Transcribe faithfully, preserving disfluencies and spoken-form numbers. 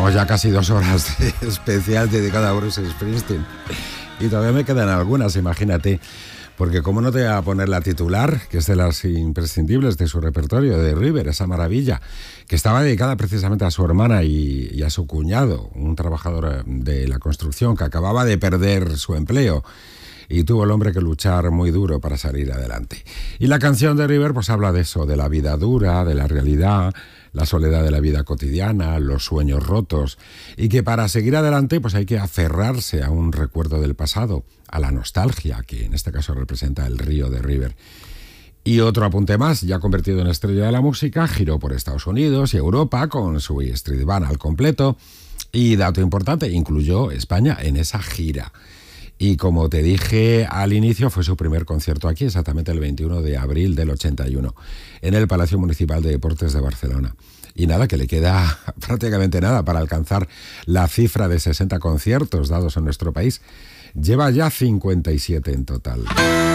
Llevamos ya casi dos horas de especial dedicado a Bruce Springsteen. Y todavía me quedan algunas, imagínate. Porque cómo no te voy a poner la titular, que es de las imprescindibles de su repertorio, de River, esa maravilla, que estaba dedicada precisamente a su hermana y, y a su cuñado, un trabajador de la construcción que acababa de perder su empleo. Y tuvo el hombre que luchar muy duro para salir adelante. Y la canción de River pues habla de eso, de la vida dura, de la realidad, la soledad de la vida cotidiana, los sueños rotos, y que para seguir adelante pues hay que aferrarse a un recuerdo del pasado, a la nostalgia, que en este caso representa el río de River. Y otro apunte más, ya convertido en estrella de la música, giró por Estados Unidos y Europa con su Street Band al completo, y dato importante, incluyó España en esa gira. Y como te dije al inicio, fue su primer concierto aquí, exactamente el veintiuno de abril del ochenta y uno, en el Palacio Municipal de Deportes de Barcelona. Y nada, que le queda prácticamente nada para alcanzar la cifra de sesenta conciertos dados en nuestro país. Lleva ya cincuenta y siete en total.